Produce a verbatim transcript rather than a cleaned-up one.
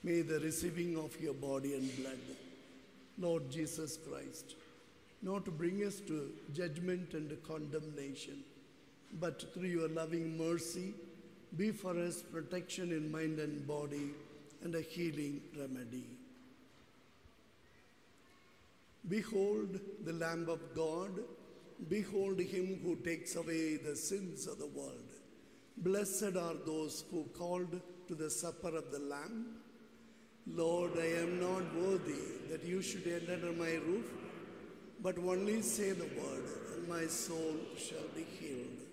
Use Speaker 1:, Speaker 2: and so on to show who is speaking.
Speaker 1: may the receiving of your body and blood, Lord Jesus Christ, not to bring us to judgment and condemnation, but through your loving mercy, be for us protection in mind and body and a healing remedy. Behold the Lamb of God. Behold him who takes away the sins of the world. Blessed are those who are called to the supper of the Lamb. Lord, I am not worthy that you should enter under my roof, but only say the word, and my soul shall be healed.